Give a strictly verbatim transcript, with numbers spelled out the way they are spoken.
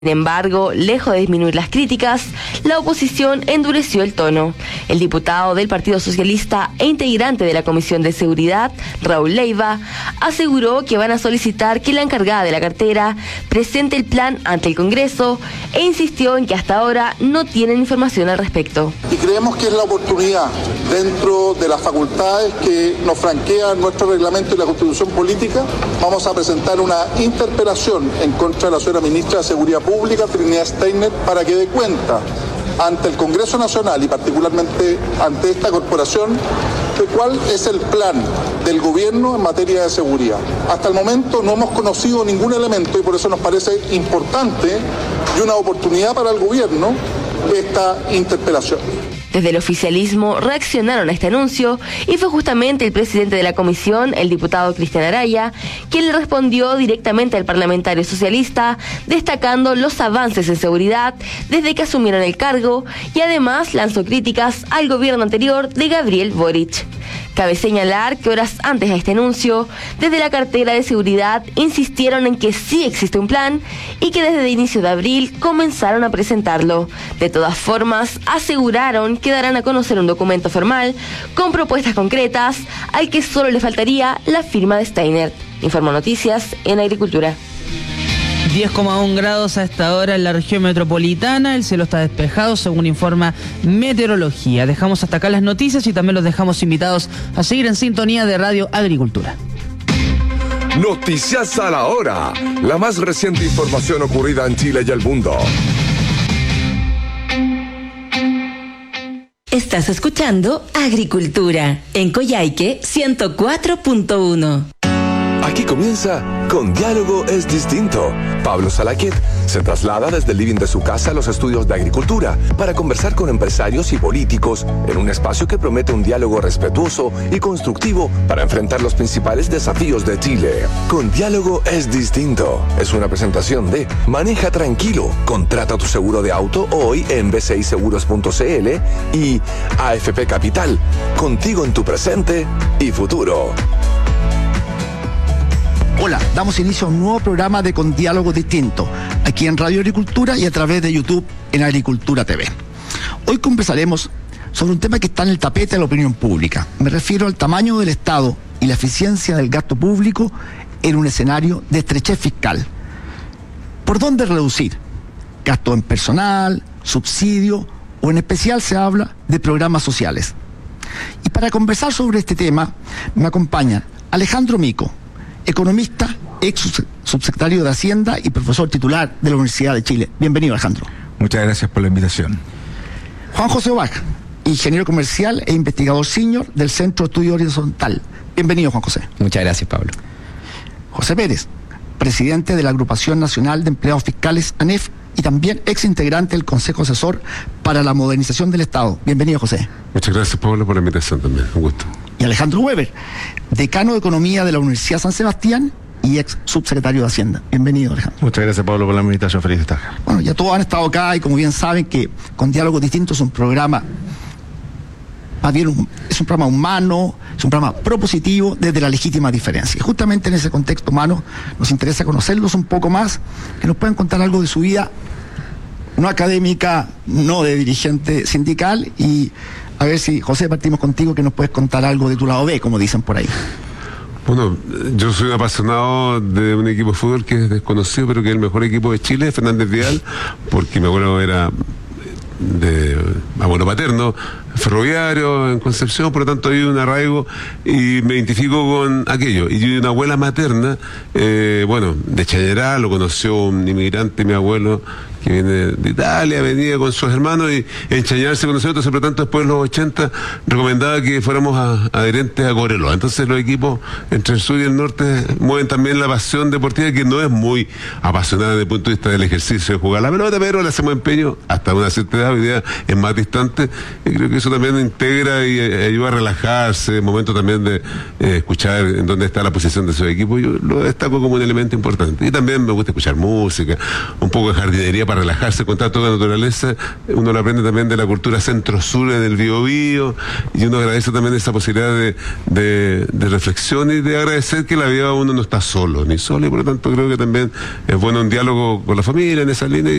Sin embargo, lejos de disminuir las críticas, la oposición endureció el tono. El diputado del Partido Socialista e integrante de la Comisión de Seguridad, Raúl Leiva, aseguró que van a solicitar que la encargada de la cartera presente el plan ante el Congreso e insistió en que hasta ahora no tienen información al respecto. Y creemos que es la oportunidad, dentro de las facultades que nos franquea nuestro reglamento y la Constitución Política, vamos a presentar una interpelación en contra de la señora ministra de Seguridad Pública, Pública, Trinidad Steiner, para que dé cuenta ante el Congreso Nacional y particularmente ante esta corporación de cuál es el plan del gobierno en materia de seguridad. Hasta el momento no hemos conocido ningún elemento y por eso nos parece importante y una oportunidad para el gobierno esta interpelación. Desde el oficialismo reaccionaron a este anuncio y fue justamente el presidente de la comisión, el diputado Cristian Araya, quien le respondió directamente al parlamentario socialista, destacando los avances en seguridad desde que asumieron el cargo y además lanzó críticas al gobierno anterior de Gabriel Boric. Cabe señalar que horas antes de este anuncio, desde la cartera de seguridad insistieron en que sí existe un plan y que desde el inicio de abril comenzaron a presentarlo. De todas formas, aseguraron que darán a conocer un documento formal con propuestas concretas al que solo le faltaría la firma de Steiner. Informo Noticias en Agricultura. diez coma uno grados a esta hora en la región metropolitana, el cielo está despejado según informa Meteorología. Dejamos hasta acá las noticias y también los dejamos invitados a seguir en sintonía de Radio Agricultura. Noticias a la hora, la más reciente información ocurrida en Chile y el mundo. Estás escuchando Agricultura en Coyhaique ciento cuatro punto uno. Aquí comienza Con Diálogo es Distinto. Pablo Salaquet se traslada desde el living de su casa a los estudios de agricultura para conversar con empresarios y políticos en un espacio que promete un diálogo respetuoso y constructivo para enfrentar los principales desafíos de Chile. Con Diálogo es Distinto es una presentación de Maneja Tranquilo, contrata tu seguro de auto hoy en b c i seguros punto c l y A F P Capital, contigo en tu presente y futuro. Hola, damos inicio a un nuevo programa de Con Diálogo Distinto, aquí en Radio Agricultura y a través de YouTube en Agricultura T V. Hoy conversaremos sobre un tema que está en el tapete de la opinión pública. Me refiero al tamaño del Estado y la eficiencia del gasto público en un escenario de estrechez fiscal. ¿Por dónde reducir? ¿Gasto en personal, subsidio o en especial se habla de programas sociales? Y para conversar sobre este tema me acompaña Alejandro Mico, economista, ex subsecretario de Hacienda y profesor titular de la Universidad de Chile. Bienvenido, Alejandro. Muchas gracias por la invitación. Juan José Obaj, ingeniero comercial e investigador senior del Centro de Estudio Horizontal. Bienvenido, Juan José. Muchas gracias, Pablo. José Pérez, presidente de la Agrupación Nacional de Empleados Fiscales, A N E F, y también ex integrante del Consejo Asesor para la Modernización del Estado. Bienvenido, José. Muchas gracias, Pablo, por la invitación también. Un gusto. Y Alejandro Weber, decano de Economía de la Universidad San Sebastián y ex subsecretario de Hacienda. Bienvenido, Alejandro. Muchas gracias, Pablo, por la invitación. Feliz de estar acá. Bueno, ya todos han estado acá y como bien saben que Con Diálogos Distintos es un programa, más bien un, es un programa humano, es un programa propositivo desde la legítima diferencia. Y justamente en ese contexto humano nos interesa conocerlos un poco más, que nos puedan contar algo de su vida, no académica, no de dirigente sindical, y a ver si, José, partimos contigo, que nos puedes contar algo de tu lado B, como dicen por ahí. Bueno, yo soy un apasionado de un equipo de fútbol que es desconocido, pero que es el mejor equipo de Chile, Fernández Vial, porque mi abuelo era de abuelo paterno, ferroviario en Concepción, por lo tanto hay un arraigo y me identifico con aquello. Y una abuela materna, eh, bueno, de Chañará, lo conoció un inmigrante, mi abuelo, que viene de Italia, venía con sus hermanos y en Chañar se conoció, entonces por lo tanto después de los ochenta recomendaba que fuéramos a, adherentes a Cobreloa. Entonces los equipos entre el sur y el norte mueven también la pasión deportiva, que no es muy apasionada desde el punto de vista del ejercicio de jugar la pelota, pero le hacemos empeño hasta una cierta edad. Hoy día es más distante y creo que eso también integra y eh, ayuda a relajarse, momento también de eh, escuchar en dónde está la posición de su equipo, yo lo destaco como un elemento importante. Y también me gusta escuchar música, un poco de jardinería para relajarse, contacto con la naturaleza, uno lo aprende también de la cultura centro-sur en el Biobío, y uno agradece también esa posibilidad de, de, de reflexión y de agradecer que la vida uno no está solo, ni solo, y por lo tanto creo que también es bueno un diálogo con la familia en esa línea.